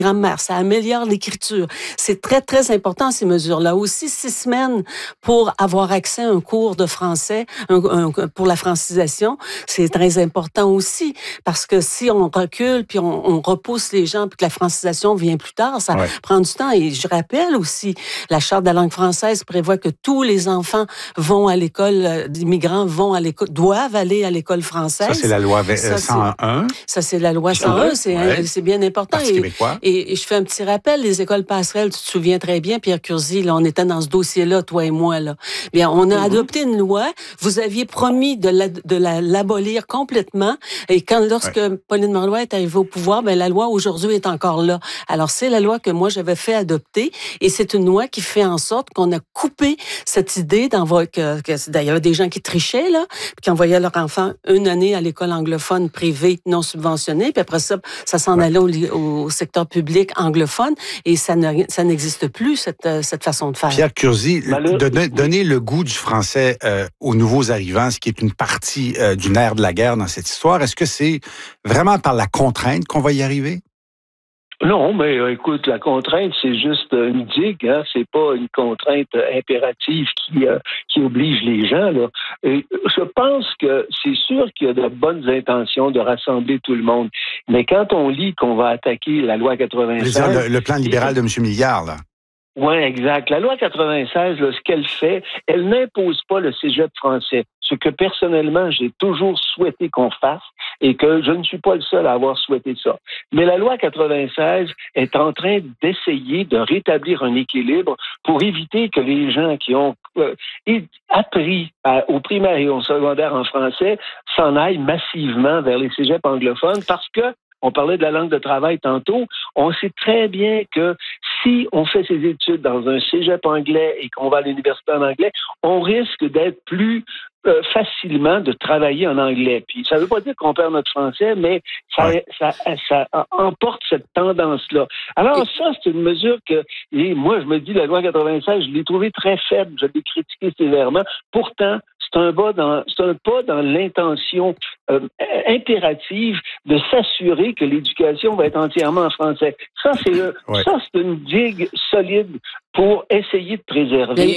grammaire, ça améliore l'écriture. C'est très, très important, ces mesures-là. Aussi, 6 semaines pour avoir accès à un cours de français, pour la francisation, c'est très important aussi, parce que si on recule, puis on repousse les gens, puis que la francisation vient plus tard, ça prend du temps. Et je rappelle aussi, la Charte de la langue française prévoit que tous les enfants vont à l'école, d'immigrants doivent aller à l'école française. Ça, c'est la loi 101. Ça, c'est la loi 101, c'est bien important. Parti québécois. Et je fais un petit rappel, les écoles passerelles, tu te souviens très bien, Pierre Curzi, là, on était dans ce dossier-là, toi et moi, là. Bien, on a adopté une loi, vous aviez promis de l'abolir complètement, et lorsque Pauline Marois est arrivée au pouvoir, ben, la loi aujourd'hui est encore là. Alors, c'est la loi que moi, j'avais fait adopter, et c'est une loi qui fait en sorte qu'on a coupé cette idée d'ailleurs, il y avait des gens qui trichaient, là, puis qui envoyaient leur enfant une année à l'école anglophone privée non subventionnée, puis après ça s'en allait au secteur public anglophone, et ça n'existe plus, cette façon de faire. Pierre Curzi, donner le goût du français aux nouveaux arrivants, ce qui est une partie du nerf de la guerre dans cette histoire, est-ce que c'est vraiment par la contrainte qu'on va y arriver? Non, mais écoute, la contrainte, c'est juste une digue, hein. C'est pas une contrainte impérative qui oblige les gens, là. Et je pense que c'est sûr qu'il y a de bonnes intentions de rassembler tout le monde. Mais quand on lit qu'on va attaquer la loi 96... Le plan libéral de M. Milliard, là. Oui, exact. La loi 96, là, ce qu'elle fait, elle n'impose pas le cégep français. Ce que personnellement, j'ai toujours souhaité qu'on fasse et que je ne suis pas le seul à avoir souhaité ça. Mais la loi 96 est en train d'essayer de rétablir un équilibre pour éviter que les gens qui ont appris au primaire et au secondaire en français s'en aillent massivement vers les cégeps anglophones parce que on parlait de la langue de travail tantôt. On sait très bien que si on fait ses études dans un cégep anglais et qu'on va à l'université en anglais, on risque d'être plus facilement de travailler en anglais. Puis ça ne veut pas dire qu'on perd notre français, mais ça emporte cette tendance-là. Alors ça, c'est une mesure que, moi je me dis, la loi 96, je l'ai trouvée très faible, je l'ai critiquée sévèrement. Pourtant, c'est un pas dans l'intention impérative de s'assurer que l'éducation va être entièrement en français. Ça, c'est une digue solide pour essayer de préserver.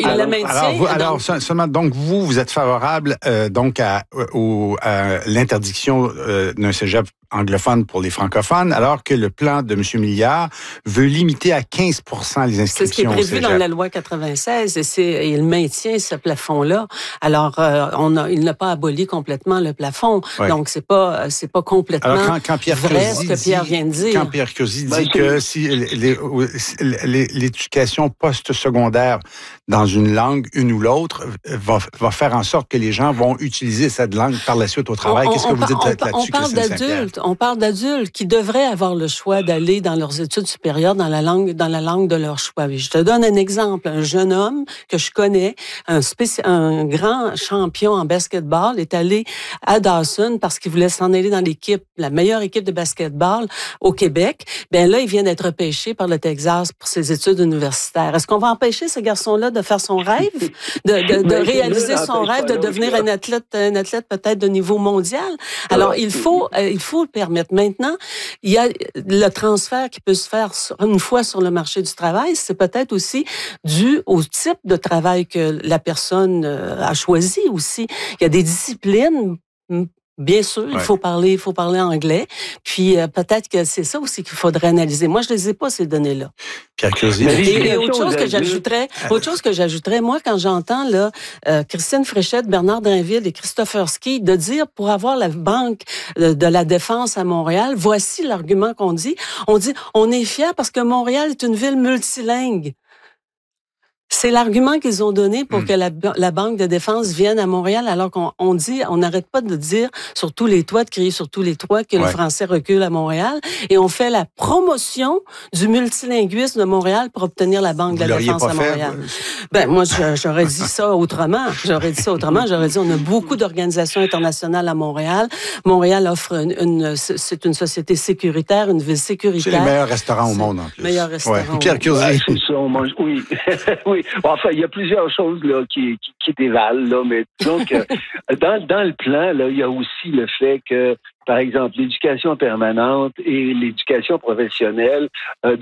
Donc vous êtes favorable donc à l'interdiction d'un cégep anglophone pour les francophones, alors que le plan de M. Milliard veut limiter à 15% les inscriptions. C'est ce qui est prévu dans la loi 96 et il maintient ce plafond-là. Alors, il n'a pas aboli complètement le plafond. Oui. Donc, c'est pas complètement alors, quand Pierre vrai ce que Pierre vient de dire. Quand Pierre Curzi dit que si l'éducation post-secondaire dans une langue, une ou l'autre, va faire en sorte que les gens vont utiliser cette langue par la suite au travail. Qu'est-ce que vous dites là-dessus, Christine Saint-Pierre? On parle d'adultes qui devraient avoir le choix d'aller dans leurs études supérieures dans la langue de leur choix. Je te donne un exemple. Un jeune homme que je connais, un grand champion en basketball, est allé à Dawson parce qu'il voulait s'en aller dans la meilleure équipe de basketball au Québec. Bien là, il vient d'être repêché par le Texas pour ses études universitaires. Est-ce qu'on va empêcher ce garçon-là de faire son rêve, de réaliser son rêve, de devenir un athlète peut-être de niveau mondial? Alors, il faut le permettre. Maintenant, il y a le transfert qui peut se faire une fois sur le marché du travail. C'est peut-être aussi dû au type de travail que la personne a choisi aussi. Il y a des disciplines. Bien sûr, il faut parler anglais. Puis peut-être que c'est ça aussi qu'il faudrait analyser. Moi, je les ai pas ces données-là. Pierre Curzi. Et autre chose que j'ajouterais, moi, quand j'entends là Christine Fréchette, Bernard Drinville et Christopher Ski de dire pour avoir la banque de la défense à Montréal, voici l'argument qu'on dit. On est fiers parce que Montréal est une ville multilingue. C'est l'argument qu'ils ont donné pour que la Banque de défense vienne à Montréal, alors qu'on dit, on n'arrête pas de dire sur tous les toits, de crier sur tous les toits que le français recule à Montréal, et on fait la promotion du multilinguisme de Montréal pour obtenir la Banque de la défense à Montréal. Moi, j'aurais dit ça autrement. J'aurais dit, on a beaucoup d'organisations internationales à Montréal. Montréal offre c'est une société sécuritaire, une ville sécuritaire. C'est les meilleurs restaurants au monde, en plus. Meilleurs restaurants. Pierre Curzi. C'est ça, on mange, oui. Oui. Enfin, il y a plusieurs choses là qui dévalent, là, mais donc dans le plan, là, il y a aussi le fait que, par exemple, l'éducation permanente et l'éducation professionnelle